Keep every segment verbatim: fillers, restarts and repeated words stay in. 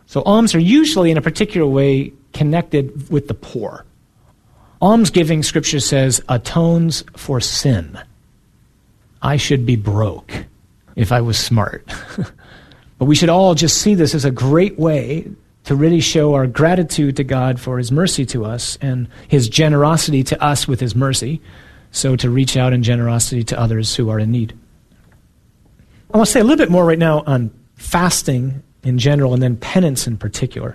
So alms are usually in a particular way connected with the poor. Almsgiving, Scripture says, atones for sin. I should be broke if I was smart. But we should all just see this as a great way to really show our gratitude to God for his mercy to us and his generosity to us with his mercy, so to reach out in generosity to others who are in need. I want to say a little bit more right now on fasting in general and then penance in particular.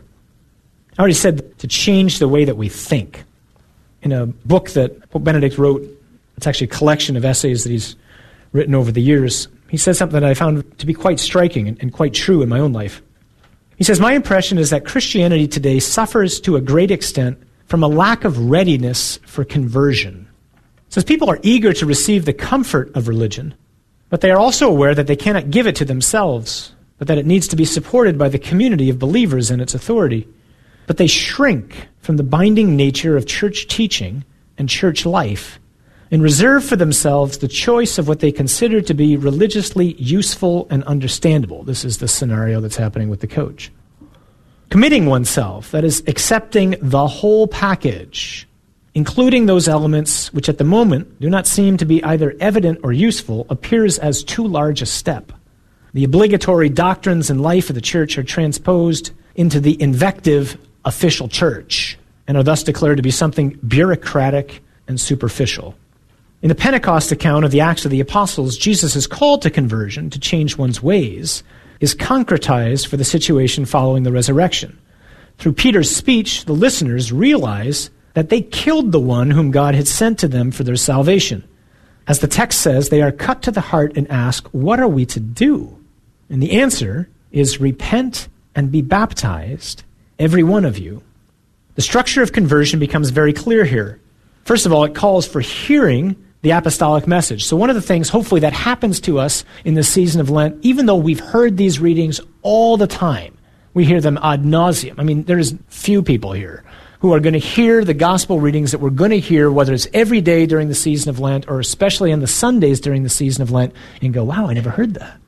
I already said to change the way that we think. In a book that Pope Benedict wrote, it's actually a collection of essays that he's written over the years, he says something that I found to be quite striking and, and quite true in my own life. He says, my impression is that Christianity today suffers to a great extent from a lack of readiness for conversion. He says people are eager to receive the comfort of religion, but they are also aware that they cannot give it to themselves, but that it needs to be supported by the community of believers and its authority. But they shrink from the binding nature of church teaching and church life and reserve for themselves the choice of what they consider to be religiously useful and understandable. This is the scenario that's happening with the coach. Committing oneself, that is, accepting the whole package, including those elements which at the moment do not seem to be either evident or useful, appears as too large a step. The obligatory doctrines and life of the church are transposed into the invective official church and are thus declared to be something bureaucratic and superficial. In the Pentecost account of the Acts of the Apostles, Jesus' call to conversion, to change one's ways, is concretized for the situation following the resurrection. Through Peter's speech, the listeners realize that they killed the one whom God had sent to them for their salvation. As the text says, they are cut to the heart and ask, what are we to do? And the answer is repent and be baptized, every one of you. The structure of conversion becomes very clear here. First of all, it calls for hearing the apostolic message. So one of the things, hopefully, that happens to us in this season of Lent, even though we've heard these readings all the time, we hear them ad nauseum. I mean, there's few people here who are going to hear the gospel readings that we're going to hear, whether it's every day during the season of Lent or especially on the Sundays during the season of Lent, and go, wow, I never heard that.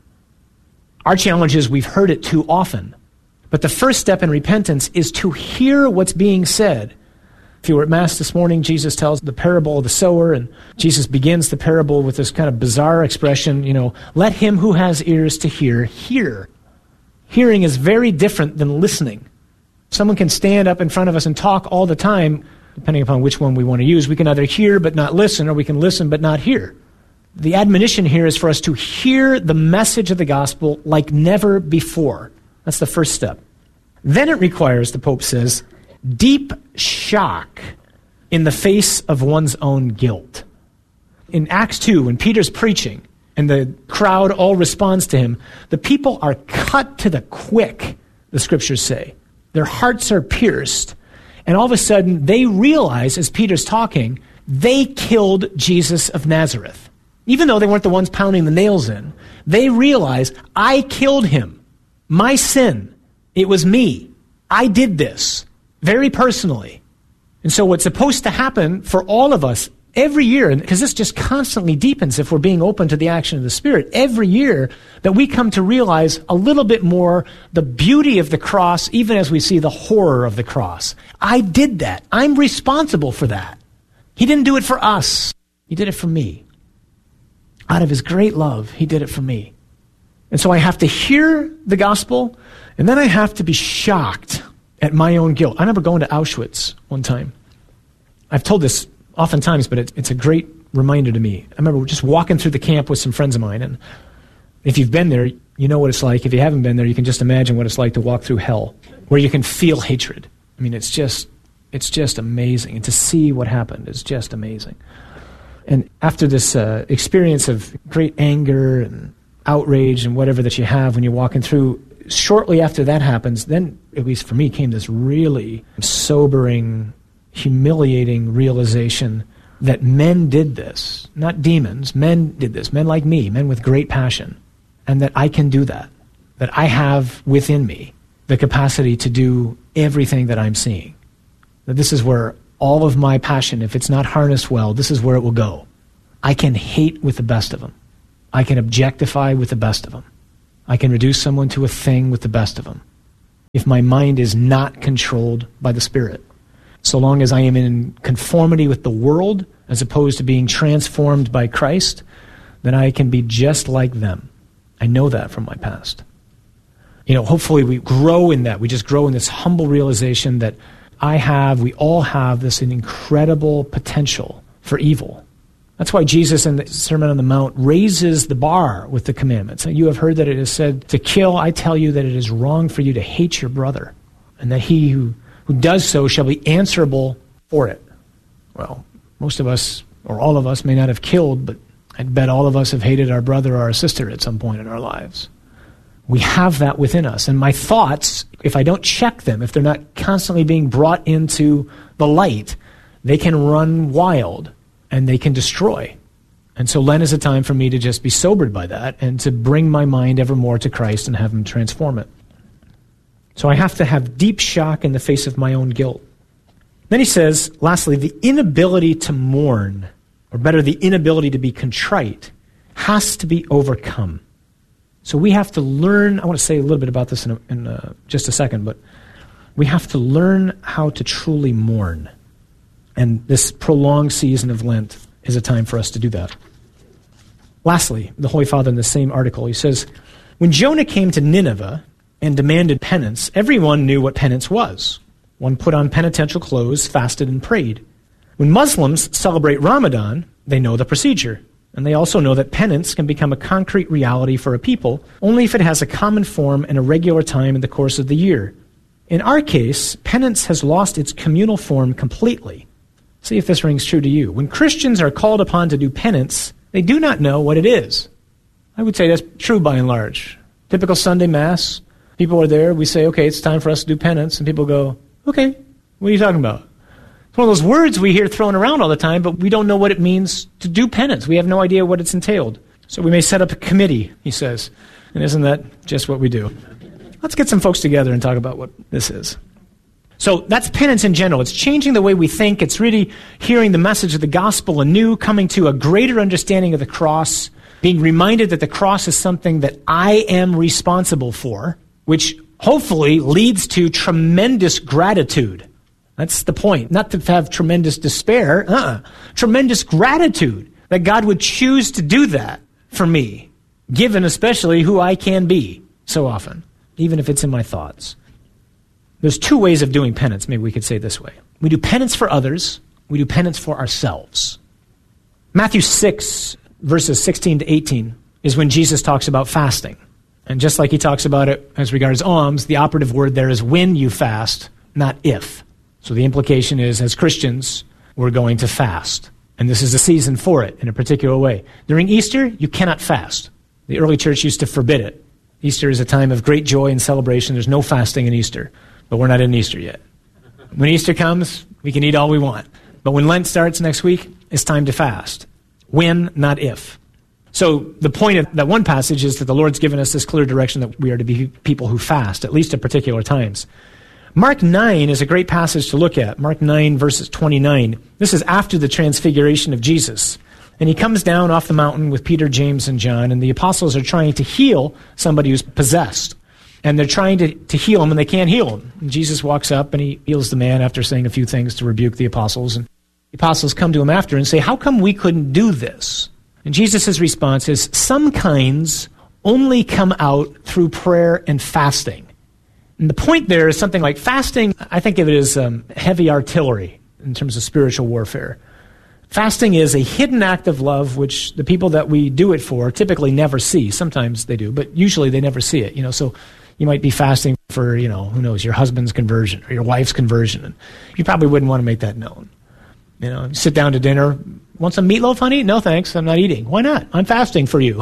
Our challenge is we've heard it too often. But the first step in repentance is to hear what's being said. If you were at Mass this morning, Jesus tells the parable of the sower, and Jesus begins the parable with this kind of bizarre expression, you know, let him who has ears to hear, hear. Hearing is very different than listening. Someone can stand up in front of us and talk all the time, depending upon which one we want to use. We can either hear but not listen, or we can listen but not hear. The admonition here is for us to hear the message of the gospel like never before. That's the first step. Then it requires, the Pope says, deep shock in the face of one's own guilt. In Acts two, when Peter's preaching and the crowd all responds to him, the people are cut to the quick, the scriptures say. Their hearts are pierced. And all of a sudden, they realize, as Peter's talking, they killed Jesus of Nazareth. Even though they weren't the ones pounding the nails in, they realize, I killed him. My sin. It was me. I did this. Very personally. And so what's supposed to happen for all of us every year, because this just constantly deepens if we're being open to the action of the Spirit, every year that we come to realize a little bit more the beauty of the cross, even as we see the horror of the cross. I did that. I'm responsible for that. He didn't do it for us. He did it for me. Out of his great love, he did it for me. And so I have to hear the gospel, and then I have to be shocked at my own guilt. I remember going to Auschwitz one time. I've told this oftentimes, but it, it's a great reminder to me. I remember just walking through the camp with some friends of mine, and if you've been there, you know what it's like. If you haven't been there, you can just imagine what it's like to walk through hell, where you can feel hatred. I mean, it's just, it's just amazing. And to see what happened is just amazing. And after this uh, experience of great anger and outrage and whatever that you have when you're walking through, shortly after that happens, then, at least for me, came this really sobering, humiliating realization that men did this. Not demons. Men did this. Men like me. Men with great passion. And that I can do that. That I have within me the capacity to do everything that I'm seeing. That this is where all of my passion, if it's not harnessed well, this is where it will go. I can hate with the best of them. I can objectify with the best of them. I can reduce someone to a thing with the best of them. if my mind is not controlled by the Spirit. So long as I am in conformity with the world, as opposed to being transformed by Christ, then I can be just like them. I know that from my past. You know, hopefully we grow in that. We just grow in this humble realization that I have, we all have this incredible potential for evil. That's why Jesus in the Sermon on the Mount raises the bar with the commandments. You have heard that it is said to kill. I tell you that it is wrong for you to hate your brother, and that he who, who does so shall be answerable for it. Well, most of us, or all of us, may not have killed, but I'd bet all of us have hated our brother or our sister at some point in our lives. We have that within us. And my thoughts, if I don't check them, if they're not constantly being brought into the light, they can run wild and they can destroy. And so Lent is a time for me to just be sobered by that and to bring my mind ever more to Christ and have him transform it. So I have to have deep shock in the face of my own guilt. Then he says, lastly, the inability to mourn, or better, the inability to be contrite, has to be overcome. So we have to learn, I want to say a little bit about this in, a, in a, just a second, but we have to learn how to truly mourn. And this prolonged season of Lent is a time for us to do that. Lastly, the Holy Father in the same article, he says, when Jonah came to Nineveh and demanded penance, everyone knew what penance was. One put on penitential clothes, fasted, and prayed. When Muslims celebrate Ramadan, they know the procedure. And they also know that penance can become a concrete reality for a people only if it has a common form and a regular time in the course of the year. In our case, penance has lost its communal form completely. See if this rings true to you. When Christians are called upon to do penance, they do not know what it is. I would say that's true by and large. Typical Sunday Mass, people are there, we say, okay, it's time for us to do penance, and people go, okay, what are you talking about? It's one of those words we hear thrown around all the time, but we don't know what it means to do penance. We have no idea what it's entailed. So we may set up a committee, he says. And isn't that just what we do? Let's get some folks together and talk about what this is. So that's penance in general. It's changing the way we think. It's really hearing the message of the gospel anew, coming to a greater understanding of the cross, being reminded that the cross is something that I am responsible for, which hopefully leads to tremendous gratitude. That's the point. Not to have tremendous despair, uh-uh. Tremendous gratitude that God would choose to do that for me, given especially who I can be so often, even if it's in my thoughts. There's two ways of doing penance, maybe we could say it this way. We do penance for others, we do penance for ourselves. Matthew six, verses sixteen to eighteen, is when Jesus talks about fasting. And just like he talks about it as regards alms, the operative word there is when you fast, not if. So the implication is, as Christians, we're going to fast. And this is a season for it in a particular way. During Easter, you cannot fast. The early church used to forbid it. Easter is a time of great joy and celebration. There's no fasting in Easter. But we're not in Easter yet. When Easter comes, we can eat all we want. But when Lent starts next week, it's time to fast. When, not if. So the point of that one passage is that the Lord's given us this clear direction that we are to be people who fast, at least at particular times. Mark nine is a great passage to look at. Mark nine, verses twenty-nine. This is after the transfiguration of Jesus. And he comes down off the mountain with Peter, James, and John, and the apostles are trying to heal somebody who's possessed. And they're trying to, to heal him, and they can't heal him. And Jesus walks up, and he heals the man after saying a few things to rebuke the apostles. And the apostles come to him after and say, how come we couldn't do this? And Jesus' response is, some kinds only come out through prayer and fasting. And the point there is something like fasting, I think of it as um, heavy artillery in terms of spiritual warfare. Fasting is a hidden act of love which the people that we do it for typically never see. Sometimes they do, but usually they never see it. You know, so you might be fasting for, you know, who knows, your husband's conversion or your wife's conversion. And you probably wouldn't want to make that known. You know, you sit down to dinner, want some meatloaf, honey? No, thanks, I'm not eating. Why not? I'm fasting for you.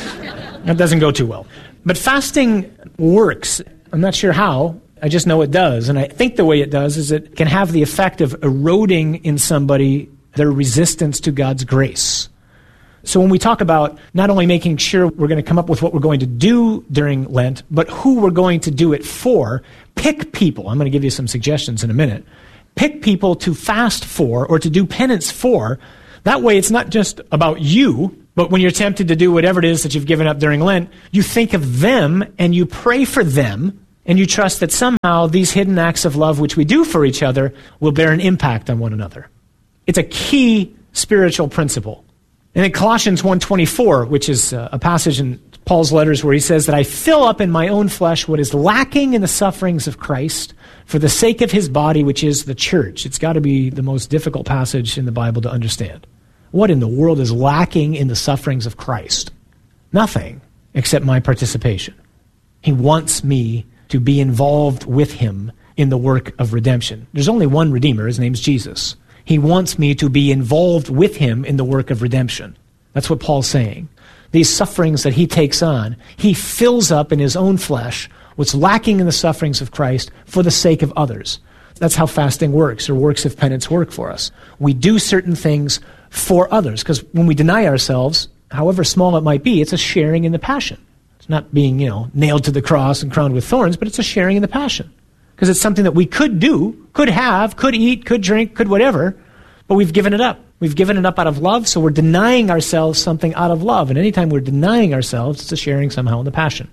That doesn't go too well. But fasting works. I'm not sure how. I just know it does. And I think the way it does is it can have the effect of eroding in somebody their resistance to God's grace. So when we talk about not only making sure we're going to come up with what we're going to do during Lent, but who we're going to do it for, pick people. I'm going to give you some suggestions in a minute. Pick people to fast for or to do penance for. That way it's not just about you, but when you're tempted to do whatever it is that you've given up during Lent, you think of them and you pray for them And you trust that somehow these hidden acts of love which we do for each other will bear an impact on one another. It's a key spiritual principle. And in Colossians one twenty-four, which is a passage in Paul's letters where he says that I fill up in my own flesh what is lacking in the sufferings of Christ for the sake of his body, which is the church. It's got to be the most difficult passage in the Bible to understand. What in the world is lacking in the sufferings of Christ? Nothing except my participation. He wants me to be involved with him in the work of redemption. There's only one Redeemer. His name's Jesus. He wants me to be involved with him in the work of redemption. That's what Paul's saying. These sufferings that he takes on, he fills up in his own flesh what's lacking in the sufferings of Christ for the sake of others. That's how fasting works, or works of penance work for us. We do certain things for others, because when we deny ourselves, however small it might be, it's a sharing in the passion. It's not being, you know, nailed to the cross and crowned with thorns, but it's a sharing in the passion. Because it's something that we could do, could have, could eat, could drink, could whatever, but we've given it up. We've given it up out of love, so we're denying ourselves something out of love. And anytime we're denying ourselves, it's a sharing somehow in the passion.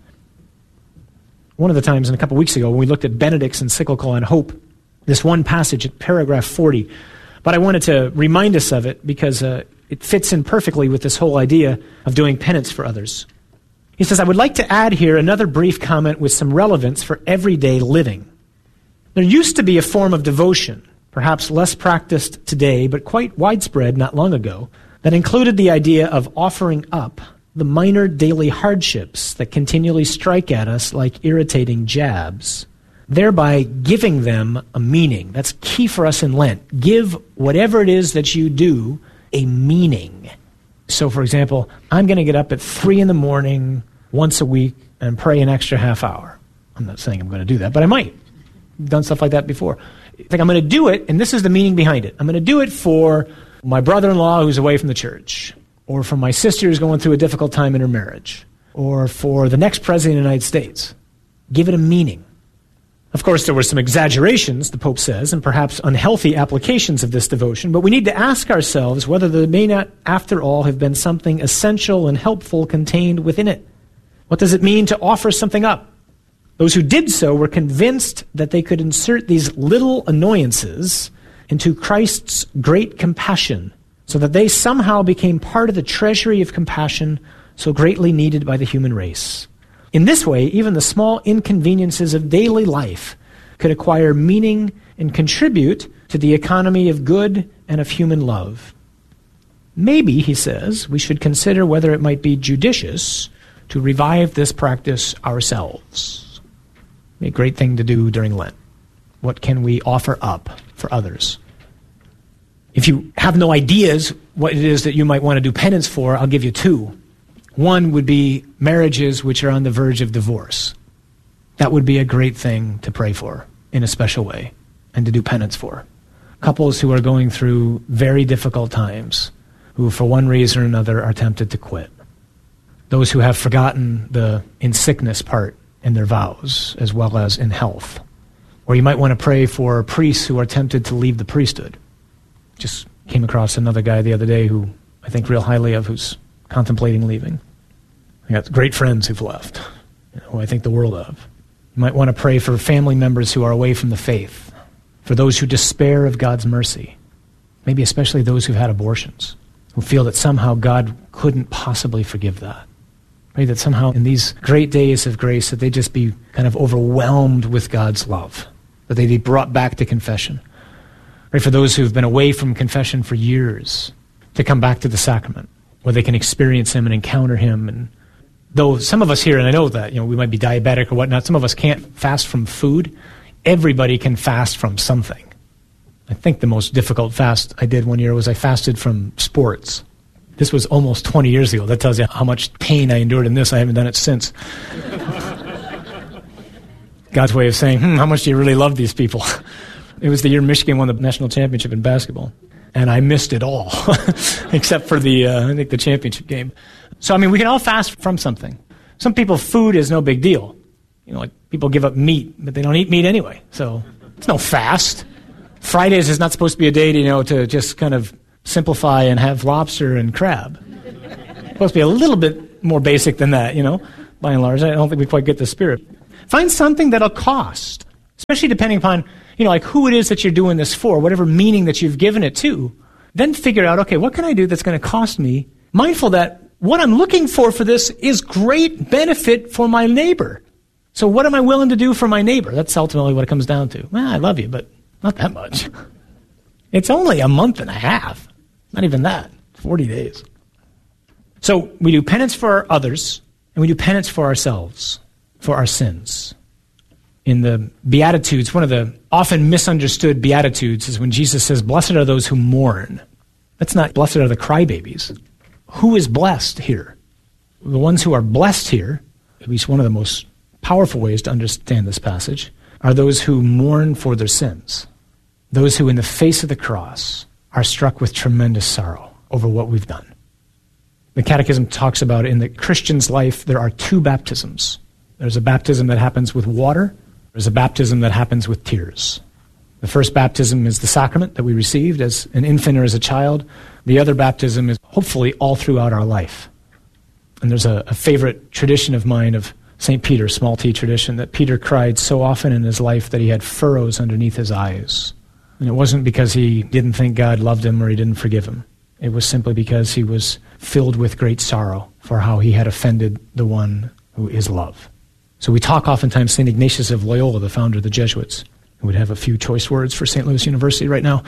One of the times, in a couple weeks ago, when we looked at Benedict's encyclical on hope, this one passage at paragraph forty, but I wanted to remind us of it because uh, it fits in perfectly with this whole idea of doing penance for others. He says, I would like to add here another brief comment with some relevance for everyday living. There used to be a form of devotion, perhaps less practiced today, but quite widespread not long ago, that included the idea of offering up the minor daily hardships that continually strike at us like irritating jabs, thereby giving them a meaning. That's key for us in Lent. Give whatever it is that you do a meaning. So, for example, I'm going to get up at three in the morning once a week and pray an extra half hour. I'm not saying I'm going to do that, but I might. I've done stuff like that before. I think I'm going to do it, and this is the meaning behind it. I'm going to do it for my brother-in-law who's away from the church, or for my sister who's going through a difficult time in her marriage, or for the next president of the United States. Give it a meaning. Of course, there were some exaggerations, the Pope says, and perhaps unhealthy applications of this devotion, but we need to ask ourselves whether there may not, after all, have been something essential and helpful contained within it. What does it mean to offer something up? Those who did so were convinced that they could insert these little annoyances into Christ's great compassion, so that they somehow became part of the treasury of compassion so greatly needed by the human race. In this way, even the small inconveniences of daily life could acquire meaning and contribute to the economy of good and of human love. Maybe, he says, we should consider whether it might be judicious to revive this practice ourselves. A great thing to do during Lent. What can we offer up for others? If you have no ideas what it is that you might want to do penance for, I'll give you two. One would be marriages which are on the verge of divorce. That would be a great thing to pray for in a special way and to do penance for. Couples who are going through very difficult times, who for one reason or another are tempted to quit. Those who have forgotten the in sickness part in their vows, as well as in health. Or you might want to pray for priests who are tempted to leave the priesthood. Just came across another guy the other day who I think real highly of, who's contemplating leaving. I got great friends who've left, you know, who I think the world of. You might want to pray for family members who are away from the faith, for those who despair of God's mercy, maybe especially those who've had abortions, who feel that somehow God couldn't possibly forgive that. Pray that somehow in these great days of grace that they just be kind of overwhelmed with God's love, that they be brought back to confession. Pray for those who've been away from confession for years to come back to the sacrament, where they can experience him and encounter him. And though some of us here, and I know that, you know, we might be diabetic or whatnot, some of us can't fast from food. Everybody can fast from something. I think the most difficult fast I did one year was I fasted from sports. This was almost twenty years ago. That tells you how much pain I endured in this. I haven't done it since. God's way of saying, hmm, how much do you really love these people? It was the year Michigan won the national championship in basketball. And I missed it all, except for the, uh, I think, the championship game. So, I mean, we can all fast from something. Some people, food is no big deal. You know, like people give up meat, but they don't eat meat anyway. So it's no fast. Fridays is not supposed to be a day to, you know, to just kind of simplify and have lobster and crab. It's supposed to be a little bit more basic than that, you know, by and large. I don't think we quite get the spirit. Find something that'll cost, especially depending upon, you know, like who it is that you're doing this for, whatever meaning that you've given it to. Then figure out, okay, what can I do that's going to cost me? Mindful that what I'm looking for for this is great benefit for my neighbor. So what am I willing to do for my neighbor? That's ultimately what it comes down to. Well, I love you, but not that much. It's only a month and a half. Not even that. forty days. So we do penance for others, and we do penance for ourselves, for our sins. In the Beatitudes, one of the often misunderstood Beatitudes is when Jesus says, blessed are those who mourn. That's not blessed are the crybabies. Who is blessed here? The ones who are blessed here, at least one of the most powerful ways to understand this passage, are those who mourn for their sins. Those who in the face of the cross are struck with tremendous sorrow over what we've done. The Catechism talks about in the Christian's life, there are two baptisms. There's a baptism that happens with water. There's a baptism that happens with tears. The first baptism is the sacrament that we received as an infant or as a child. The other baptism is hopefully all throughout our life. And there's a, a favorite tradition of mine of Saint Peter, small t tradition, that Peter cried so often in his life that he had furrows underneath his eyes. And it wasn't because he didn't think God loved him or he didn't forgive him. It was simply because he was filled with great sorrow for how he had offended the one who is love. So we talk oftentimes Saint Ignatius of Loyola, the founder of the Jesuits, who would have a few choice words for Saint Louis University right now,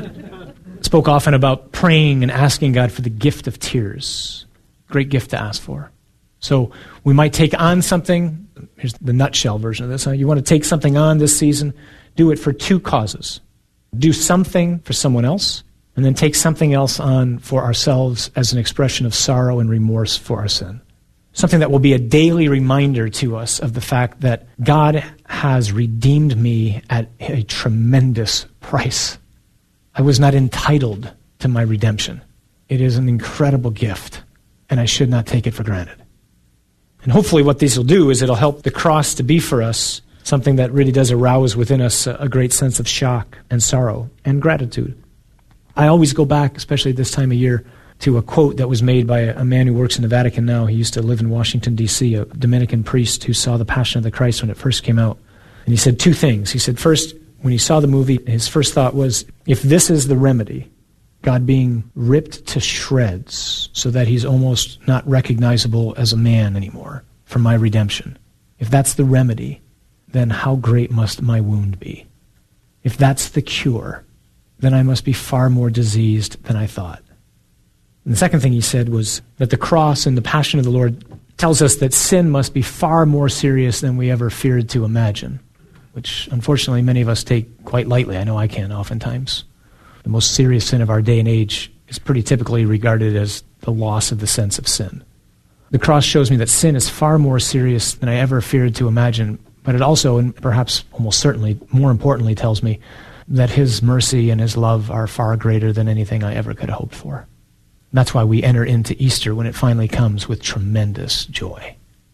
spoke often about praying and asking God for the gift of tears. Great gift to ask for. So we might take on something. Here's the nutshell version of this. Huh? You want to take something on this season, do it for two causes. Do something for someone else, and then take something else on for ourselves as an expression of sorrow and remorse for our sin. Something that will be a daily reminder to us of the fact that God has redeemed me at a tremendous price. I was not entitled to my redemption. It is an incredible gift, and I should not take it for granted. And hopefully what these will do is it'll help the cross to be for us something that really does arouse within us a great sense of shock and sorrow and gratitude. I always go back, especially this time of year, to a quote that was made by a man who works in the Vatican now. He used to live in Washington, D C, a Dominican priest who saw The Passion of the Christ when it first came out. And he said two things. He said, first, when he saw the movie, his first thought was, if this is the remedy, God being ripped to shreds so that he's almost not recognizable as a man anymore for my redemption, if that's the remedy, then how great must my wound be? If that's the cure, then I must be far more diseased than I thought. And the second thing he said was that the cross and the passion of the Lord tells us that sin must be far more serious than we ever feared to imagine, which unfortunately many of us take quite lightly. I know I can oftentimes. The most serious sin of our day and age is pretty typically regarded as the loss of the sense of sin. The cross shows me that sin is far more serious than I ever feared to imagine, but it also, and perhaps almost certainly more importantly, tells me that his mercy and his love are far greater than anything I ever could have hoped for. That's why we enter into Easter when it finally comes with tremendous joy.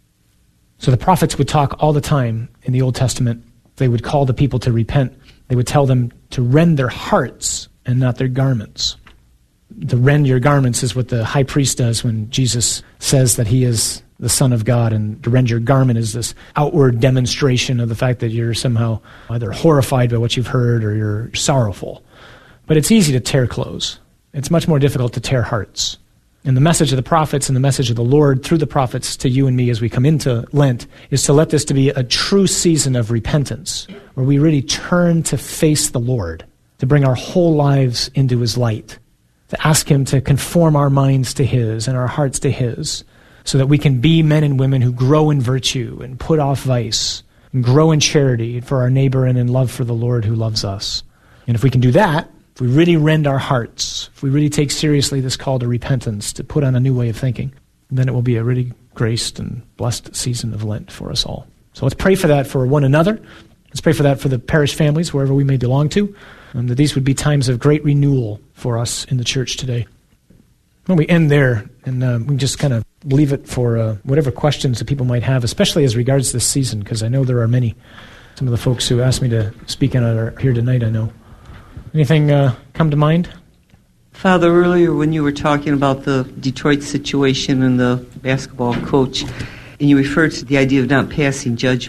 So the prophets would talk all the time in the Old Testament. They would call the people to repent. They would tell them to rend their hearts and not their garments. To rend your garments is what the high priest does when Jesus says that he is the Son of God, and to rend your garment is this outward demonstration of the fact that you're somehow either horrified by what you've heard or you're sorrowful. But it's easy to tear clothes. It's much more difficult to tear hearts. And the message of the prophets and the message of the Lord through the prophets to you and me as we come into Lent is to let this to be a true season of repentance, where we really turn to face the Lord, to bring our whole lives into his light, to ask him to conform our minds to his and our hearts to his, so that we can be men and women who grow in virtue and put off vice, and grow in charity for our neighbor and in love for the Lord who loves us. And if we can do that, if we really rend our hearts, if we really take seriously this call to repentance, to put on a new way of thinking, then it will be a really graced and blessed season of Lent for us all. So let's pray for that for one another. Let's pray for that for the parish families, wherever we may belong to, and that these would be times of great renewal for us in the church today. When we end there, and uh, we just kind of leave it for uh, whatever questions that people might have, especially as regards this season, because I know there are many. Some of the folks who asked me to speak on it are here tonight, I know. Anything uh, come to mind? Father, earlier when you were talking about the Detroit situation and the basketball coach, and you referred to the idea of not passing judgment,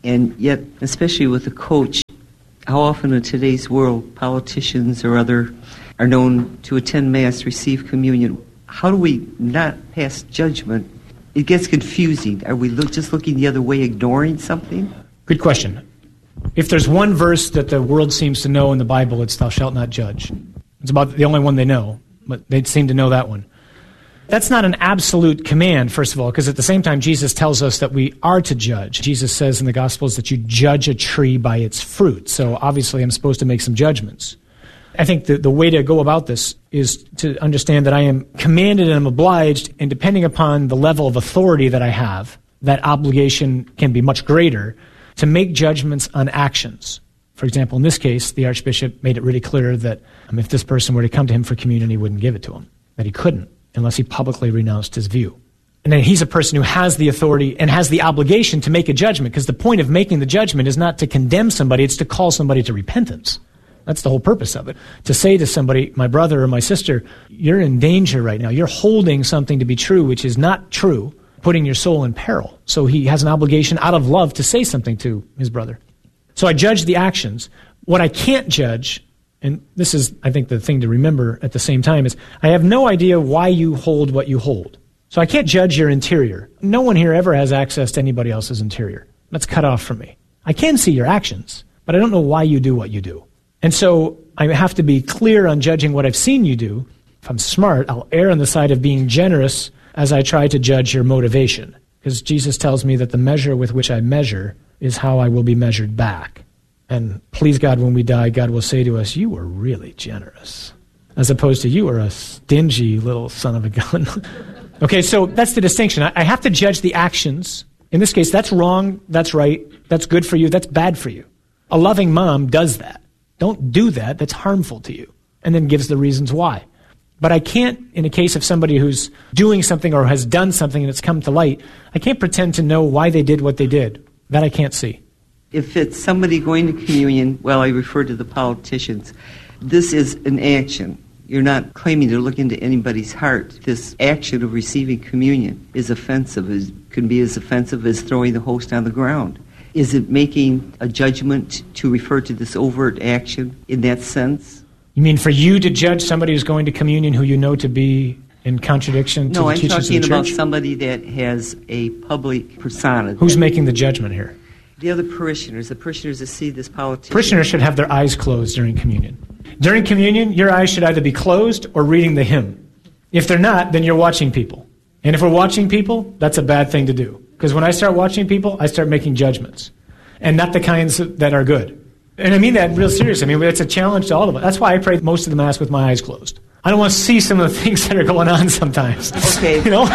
And yet, especially with a coach, how often in today's world, politicians or other are known to attend Mass, receive communion. How do we not pass judgment? It gets confusing. Are we look, just looking the other way, ignoring something? Good question. If there's one verse that the world seems to know in the Bible, it's thou shalt not judge. It's about the only one they know, but they seem to know that one. That's not an absolute command, first of all, because at the same time, Jesus tells us that we are to judge. Jesus says in the Gospels that you judge a tree by its fruit. So obviously I'm supposed to make some judgments. I think the, the way to go about this is to understand that I am commanded and I'm obliged, and depending upon the level of authority that I have, that obligation can be much greater, to make judgments on actions. For example, in this case, the Archbishop made it really clear that um, if this person were to come to him for communion, he wouldn't give it to him, that he couldn't unless he publicly renounced his view. And then he's a person who has the authority and has the obligation to make a judgment, because the point of making the judgment is not to condemn somebody, it's to call somebody to repentance. That's the whole purpose of it. To say to somebody, my brother or my sister, you're in danger right now. You're holding something to be true which is not true, putting your soul in peril. So he has an obligation out of love to say something to his brother. So I judge the actions. What I can't judge, and this is, I think, the thing to remember at the same time, is I have no idea why you hold what you hold. So I can't judge your interior. No one here ever has access to anybody else's interior. That's cut off from me. I can see your actions, but I don't know why you do what you do. And so I have to be clear on judging what I've seen you do. If I'm smart, I'll err on the side of being generous as I try to judge your motivation. Because Jesus tells me that the measure with which I measure is how I will be measured back. And please God, when we die, God will say to us, you were really generous. As opposed to, you were a stingy little son of a gun. Okay, so that's the distinction. I have to judge the actions. In this case, that's wrong, that's right, that's good for you, that's bad for you. A loving mom does that. Don't do that, that's harmful to you. And then gives the reasons why. But I can't, in a case of somebody who's doing something or has done something and it's come to light, I can't pretend to know why they did what they did. That I can't see. If it's somebody going to communion, well, I refer to the politicians, this is an action. You're not claiming to look into anybody's heart. This action of receiving communion is offensive. It can be as offensive as throwing the host on the ground. Is it making a judgment to refer to this overt action in that sense? You mean for you to judge somebody who's going to communion who you know to be in contradiction to no, the I'm teachings of the church? No, I'm talking about somebody that has a public persona. Who's making the judgment here? The other parishioners, the parishioners that see this politician. Parishioners should have their eyes closed during communion. During communion, your eyes should either be closed or reading the hymn. If they're not, then you're watching people. And if we're watching people, that's a bad thing to do. Because when I start watching people, I start making judgments. And not the kinds that are good. And I mean that real serious. I mean, it's a challenge to all of us. That's why I pray most of the Mass with my eyes closed. I don't want to see some of the things that are going on sometimes. Okay. You know?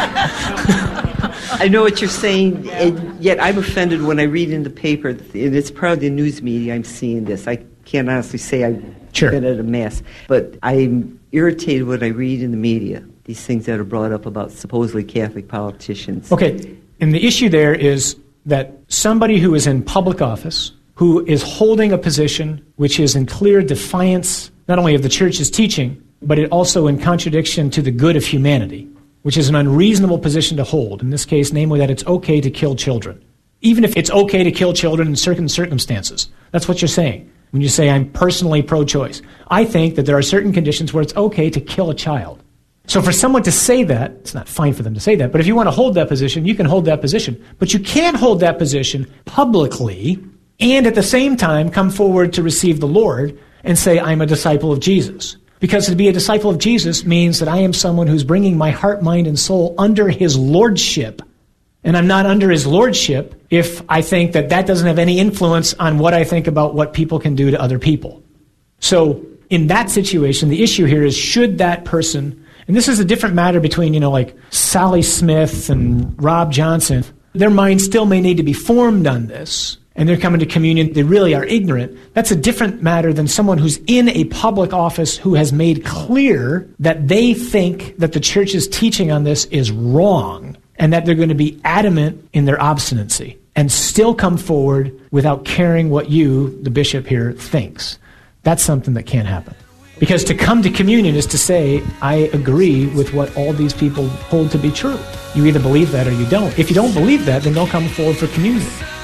I know what you're saying, and yet I'm offended when I read in the paper, and it's probably the news media I'm seeing this. I can't honestly say I've sure. been at a Mass, but I'm irritated when I read in the media these things that are brought up about supposedly Catholic politicians. Okay, and the issue there is that somebody who is in public office, who is holding a position which is in clear defiance not only of the Church's teaching, but it also in contradiction to the good of humanity, which is an unreasonable position to hold. In this case, namely that it's okay to kill children. Even if it's okay to kill children in certain circumstances. That's what you're saying when you say I'm personally pro-choice. I think that there are certain conditions where it's okay to kill a child. So for someone to say that, it's not fine for them to say that, but if you want to hold that position, you can hold that position. But you can't hold that position publicly and at the same time come forward to receive the Lord and say, I'm a disciple of Jesus. Because to be a disciple of Jesus means that I am someone who's bringing my heart, mind, and soul under his lordship. And I'm not under his lordship if I think that that doesn't have any influence on what I think about what people can do to other people. So in that situation, the issue here is, should that person, and this is a different matter between, you know, like Sally Smith and Rob Johnson, their minds still may need to be formed on this, and they're coming to communion, they really are ignorant. That's a different matter than someone who's in a public office who has made clear that they think that the Church's teaching on this is wrong, and that they're going to be adamant in their obstinacy, and still come forward without caring what you, the bishop here, thinks. That's something that can't happen. Because to come to communion is to say, I agree with what all these people hold to be true. You either believe that or you don't. If you don't believe that, then don't come forward for communion.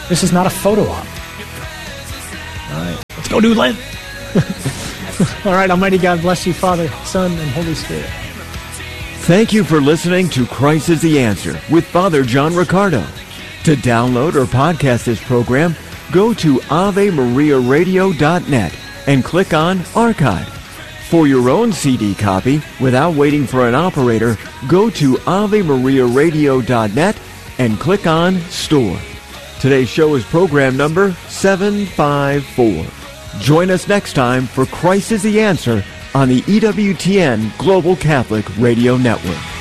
This is not a photo op. All right, let's go do Lent. All right, Almighty God bless you, Father, Son, and Holy Spirit. Thank you for listening to Christ is the Answer with Father John Riccardo. To download or podcast this program, go to ave maria radio dot net and click on Archive. For your own C D copy, without waiting for an operator, go to ave maria radio dot net and click on Store. Today's show is program number seven five four. Join us next time for Christ is the Answer on the E W T N Global Catholic Radio Network.